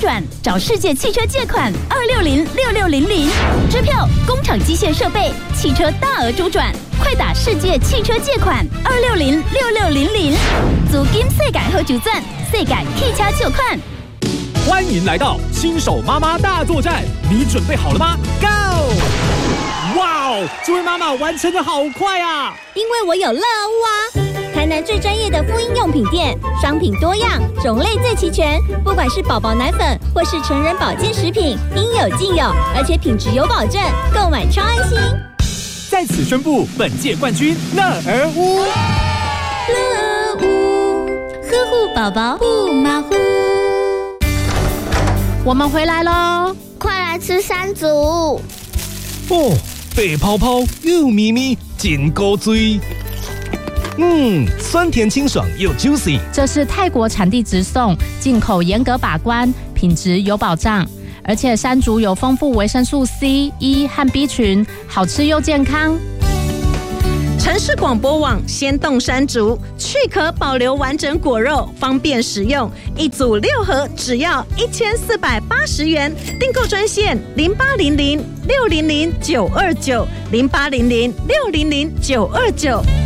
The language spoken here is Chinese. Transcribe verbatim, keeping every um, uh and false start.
转，找世界汽车借款二六零六六零零，支票、工厂机械设备、汽车大额周转，快打世界汽车借款二六零六六零零，租金世界好周转，世界汽车借款。 欢迎来到新手妈妈大作战，你准备好了吗 ？Go！ 哇哦，这位妈妈完成的好快啊！ 因为我有乐屋啊。台南最专业的妇婴用品店，商品多样，种类最齐全。不管是宝宝奶粉或是成人保健食品，应有尽有，而且品质有保证，购买超安心。 在此宣布本届冠军乐儿屋。 乐屋呵护宝宝不马虎。 我们回来喽， 快来吃山竹！ 哦，白泡泡又咪咪，真够醉。嗯，酸甜清爽又 juicy。 这是泰国产地直送，进口严格把关，品质有保障。而且山竹有丰富维生素 C、E 和 B 群，好吃又健康。 城市广播网鲜冻山竹，去壳保留完整果肉，方便食用。一组六盒，只要一千四百八十元。订购专线零八零零六零零九二九零八零零六零零九二九。